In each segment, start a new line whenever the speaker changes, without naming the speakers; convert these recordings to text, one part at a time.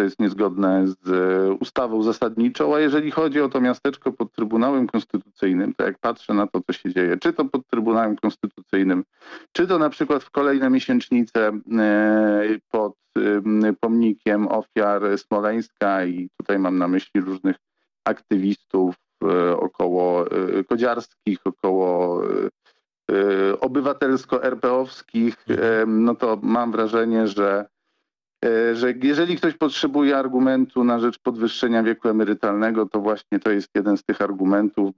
to jest niezgodne z ustawą zasadniczą, a jeżeli chodzi o to miasteczko pod Trybunałem Konstytucyjnym, to jak patrzę na to, co się dzieje, czy to pod Trybunałem Konstytucyjnym, czy to na przykład w kolejne miesięcznice pod pomnikiem ofiar Smoleńska i tutaj mam na myśli różnych aktywistów około kodziarskich, około obywatelsko-RP-owskich, no to mam wrażenie, że jeżeli ktoś potrzebuje argumentu na rzecz podwyższenia wieku emerytalnego, to właśnie to jest jeden z tych argumentów,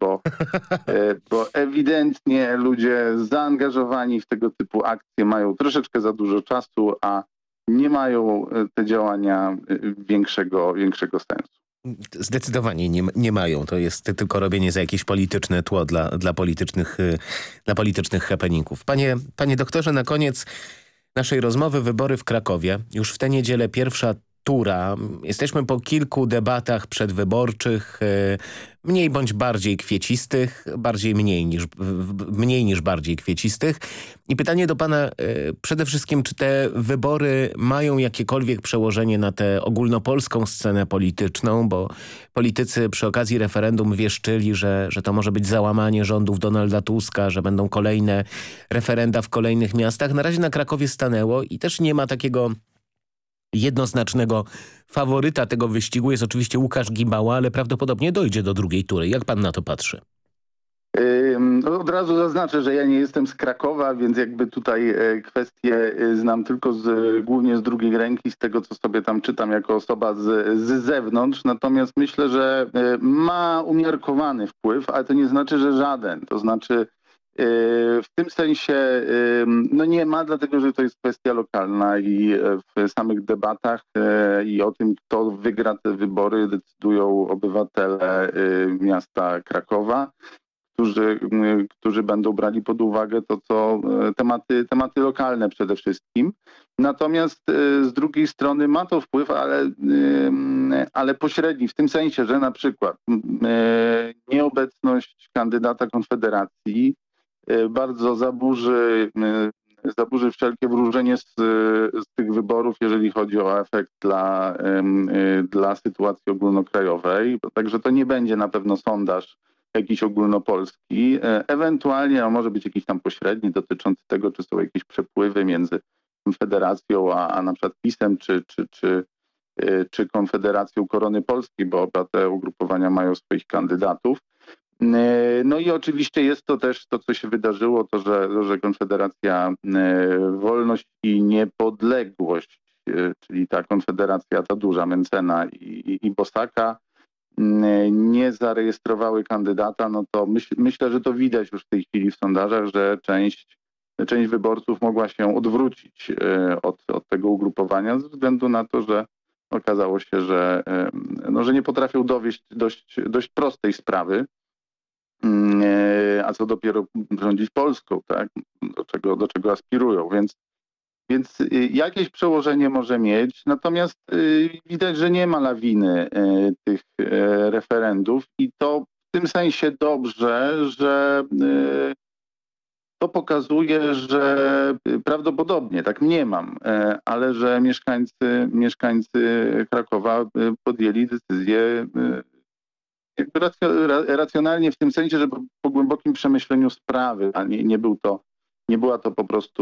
bo ewidentnie ludzie zaangażowani w tego typu akcje mają troszeczkę za dużo czasu, a nie mają te działania większego sensu.
Zdecydowanie nie mają. To jest tylko robienie za jakieś polityczne tło dla politycznych happeningów. Panie doktorze, na koniec naszej rozmowy wybory w Krakowie. Już w tę niedzielę pierwsza tura. Jesteśmy po kilku debatach przedwyborczych, mniej bądź bardziej kwiecistych, mniej niż bardziej kwiecistych. I pytanie do pana przede wszystkim, czy te wybory mają jakiekolwiek przełożenie na tę ogólnopolską scenę polityczną, bo politycy przy okazji referendum wieszczyli, że to może być załamanie rządów Donalda Tuska, że będą kolejne referenda w kolejnych miastach. Na razie na Krakowie stanęło i też nie ma takiego jednoznacznego faworyta tego wyścigu. Jest oczywiście Łukasz Gibała, ale prawdopodobnie dojdzie do drugiej tury. Jak pan na to patrzy?
Od razu zaznaczę, że ja nie jestem z Krakowa, więc jakby tutaj kwestie znam tylko głównie z drugiej ręki, z tego co sobie tam czytam jako osoba z zewnątrz. Natomiast myślę, że ma umiarkowany wpływ, ale to nie znaczy, że żaden. To znaczy w tym sensie no nie ma, dlatego że to jest kwestia lokalna i w samych debatach i o tym, kto wygra te wybory, decydują obywatele miasta Krakowa, którzy będą brali pod uwagę to, co tematy lokalne przede wszystkim. Natomiast z drugiej strony ma to wpływ, ale pośredni, w tym sensie, że na przykład nieobecność kandydata Konfederacji bardzo zaburzy wszelkie wróżenie z tych wyborów, jeżeli chodzi o efekt dla sytuacji ogólnokrajowej. Także to nie będzie na pewno sondaż jakiś ogólnopolski. Ewentualnie może być jakiś tam pośredni dotyczący tego, czy są jakieś przepływy między Konfederacją a na przykład PiS-em, czy Konfederacją Korony Polskiej, bo oba te ugrupowania mają swoich kandydatów. No i oczywiście jest to też to, co się wydarzyło, to, że Konfederacja Wolność i Niepodległość, czyli ta Konfederacja, ta duża, Mencena i Bosaka, nie zarejestrowały kandydata, no to myślę, że to widać już w tej chwili w sondażach, że część wyborców mogła się odwrócić od tego ugrupowania ze względu na to, że okazało się, że nie potrafią dowieść dość prostej sprawy, a co dopiero rządzić Polską, tak? Do czego aspirują, więc jakieś przełożenie może mieć, natomiast widać, że nie ma lawiny tych referendów i to w tym sensie dobrze, że to pokazuje, że prawdopodobnie, tak mniemam, ale że mieszkańcy Krakowa podjęli decyzję jakby racjonalnie w tym sensie, że po głębokim przemyśleniu sprawy, a nie była to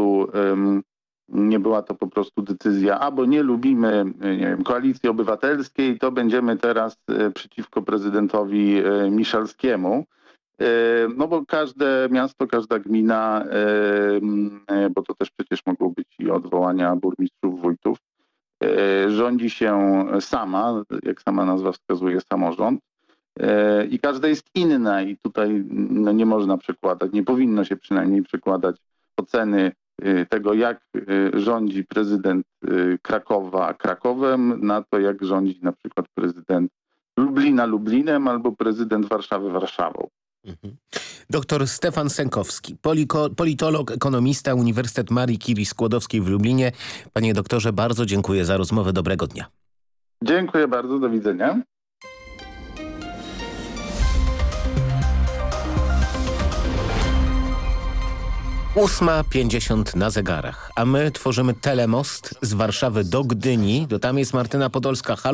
po prostu decyzja, bo nie lubimy, nie wiem, Koalicji Obywatelskiej, to będziemy teraz przeciwko prezydentowi Miszalskiemu. No bo każde miasto, każda gmina, bo to też przecież mogą być i odwołania burmistrzów, wójtów, rządzi się sama, jak sama nazwa wskazuje, samorząd. I każda jest inna i tutaj nie można przekładać, nie powinno się przynajmniej przekładać oceny tego, jak rządzi prezydent Krakowa Krakowem, na to, jak rządzi na przykład prezydent Lublina Lublinem albo prezydent Warszawy Warszawą.
Doktor Stefan Sękowski, politolog, ekonomista, Uniwersytet Marii Curie Skłodowskiej w Lublinie. Panie doktorze, bardzo dziękuję za rozmowę. Dobrego dnia.
Dziękuję bardzo, do widzenia.
Ósma 50 na zegarach, a my tworzymy telemost z Warszawy do Gdyni. Tam jest Martyna Podolska.